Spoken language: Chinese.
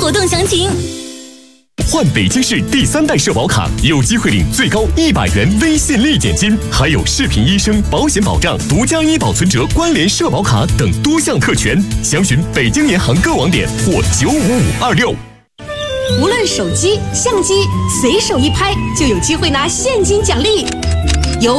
活动详情。 换北京市第3代社保卡，有机会领最高100元微信立减金，还有视频医生、保险保障、独家医保存折、关联社保卡等多项特权。详询北京银行各网点或95526。 无论手机、相机，随手一拍就有机会拿现金奖励。